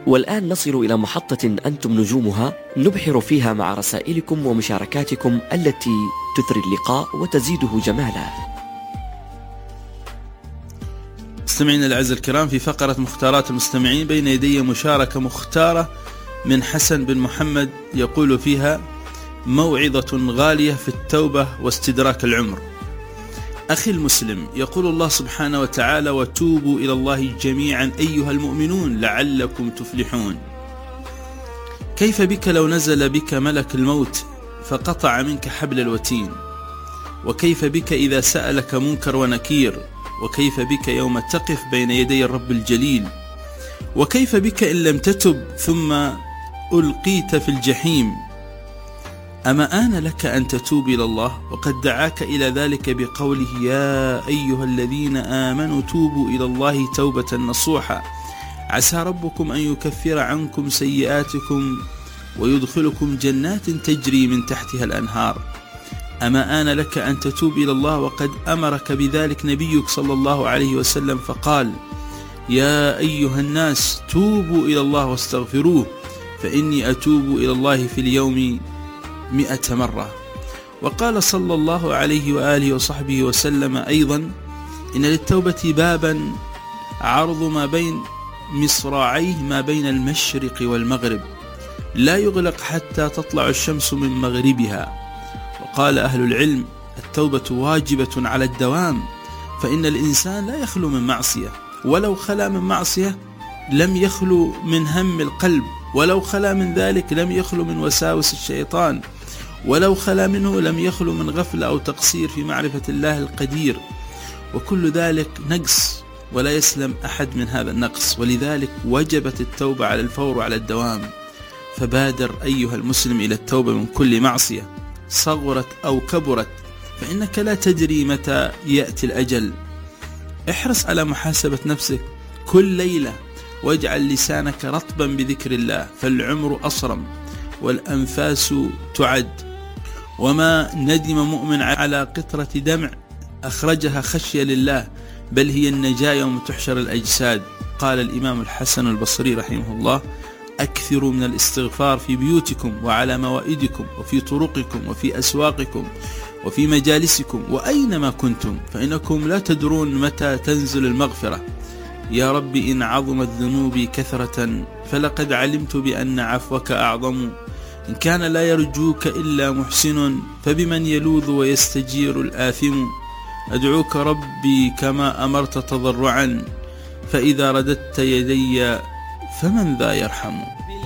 والآن نصل إلى محطة أنتم نجومها، نبحر فيها مع رسائلكم ومشاركاتكم التي تثري اللقاء وتزيده جمالا. مستمعينا الأعزاء الكرام، في فقرة مختارات المستمعين بين يدي مشاركة مختارة من حسن بن محمد يقول فيها: موعظة غالية في التوبة واستدراك العمر. أخي المسلم، يقول الله سبحانه وتعالى: وتوبوا إلى الله جميعا أيها المؤمنون لعلكم تفلحون. كيف بك لو نزل بك ملك الموت فقطع منك حبل الوتين؟ وكيف بك إذا سألك منكر ونكير؟ وكيف بك يوم تقف بين يدي الرب الجليل؟ وكيف بك إن لم تتب ثم ألقيت في الجحيم؟ أما آن لك أن تتوب إلى الله، وقد دعاك إلى ذلك بقوله: يا أيها الذين آمنوا توبوا إلى الله توبة نصوحا عسى ربكم أن يكفر عنكم سيئاتكم ويدخلكم جنات تجري من تحتها الأنهار. أما آن لك أن تتوب إلى الله، وقد أمرك بذلك نبيك صلى الله عليه وسلم فقال: يا أيها الناس توبوا إلى الله واستغفروه فإني أتوب إلى الله في اليوم 100 مرة. وقال صلى الله عليه وآله وصحبه وسلم أيضا: إن للتوبة بابا عرض ما بين مصراعيه ما بين المشرق والمغرب لا يغلق حتى تطلع الشمس من مغربها. وقال أهل العلم: التوبة واجبة على الدوام، فإن الإنسان لا يخلو من معصية، ولو خلا من معصية لم يخلو من هم القلب، ولو خلا من ذلك لم يخلو من وساوس الشيطان، ولو خلا منه لم يخلو من غفلة أو تقصير في معرفة الله القدير، وكل ذلك نقص، ولا يسلم أحد من هذا النقص. ولذلك وجبت التوبة على الفور وعلى الدوام. فبادر أيها المسلم إلى التوبة من كل معصية صغرت أو كبرت، فإنك لا تدري متى يأتي الأجل. احرص على محاسبة نفسك كل ليلة، واجعل لسانك رطبا بذكر الله، فالعمر أصرم والأنفاس تعد. وما ندم مؤمن على قطرة دمع أخرجها خشية لله، بل هي النجاة يوم تحشر الأجساد. قال الإمام الحسن البصري رحمه الله: أكثروا من الاستغفار في بيوتكم وعلى موائدكم وفي طرقكم وفي أسواقكم وفي مجالسكم وأينما كنتم، فإنكم لا تدرون متى تنزل المغفرة. يا رب إن عظمت ذنوبي كثرة فلقد علمت بأن عفوك أعظم. إن كان لا يرجوك إلا محسن فبمن يلوذ ويستجير الآثم. أدعوك ربي كما أمرت تضرعا، فإذا رددت يدي فمن ذا يرحم.